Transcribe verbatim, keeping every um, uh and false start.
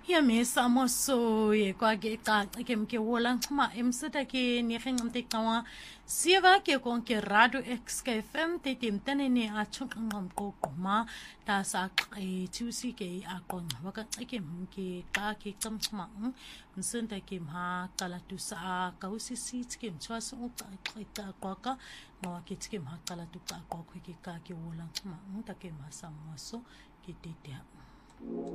Ya mesa moso ye kwa ke ka ke mke wola ma emseta ke ni kheng mte kawa sieva ke kon ke radio x ke fm te tim tane ne a chung ngam ko ko ma ta sa e tusi ke a kon wa ka ke mke ka ke kam ma msenta ke ma kala tu sa ka usi si ke mchwa so ta ta kwa ka ma ke ke ma kala tu ka ko ke ka ke wola ma ta ke ma sa moso ke te te